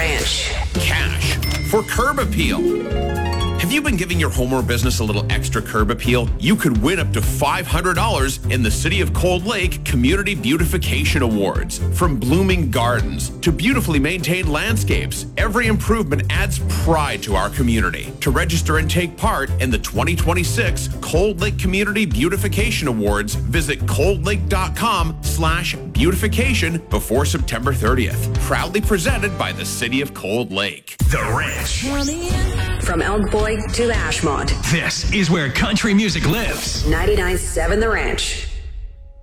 Ranch. Cash for curb appeal. Have you been giving your home or business a little extra curb appeal? You could win up to $500 in the City of Cold Lake Community Beautification Awards. From blooming gardens to beautifully maintained landscapes, every improvement adds pride to our community. To register and take part in the 2026 Cold Lake Community Beautification Awards, visit coldlake.com/beautification before September 30th. Proudly presented by the City of Cold Lake. The Ranch. From Elk Boy to Ashmont. This is where country music lives. 99.7 The Ranch.